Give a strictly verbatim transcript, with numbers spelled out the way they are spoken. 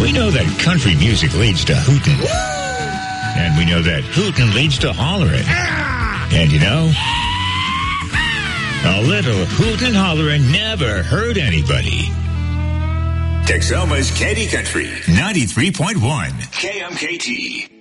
We know that country music leads to hootin'. And we know that hootin' leads to hollerin'. And you know, a little hootin' hollerin' never hurt anybody. Texoma's Candy Country, ninety-three point one K M K T.